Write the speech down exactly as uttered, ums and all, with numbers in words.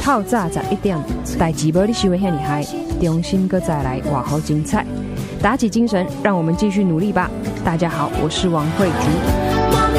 透早十一点，代志无你想的遐尔嗨，重新搁再来，哇好精彩！打起精神，让我们继续努力吧！大家好，我是王慧竹。